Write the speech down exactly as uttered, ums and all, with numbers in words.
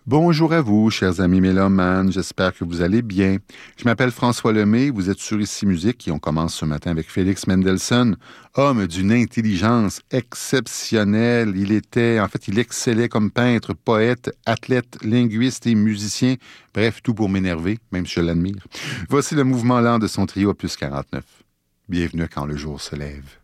Bonjour à vous, chers amis mélomanes, j'espère que vous allez bien. Je m'appelle François Lemay, vous êtes sur Ici Musique et on commence ce matin avec Félix Mendelssohn, homme d'une intelligence exceptionnelle. Il était, en fait, il excellait comme peintre, poète, athlète, linguiste et musicien. Bref, tout pour m'énerver, même si je l'admire. Voici le mouvement lent de son trio opus quarante-neuf. Bienvenue quand le jour se lève.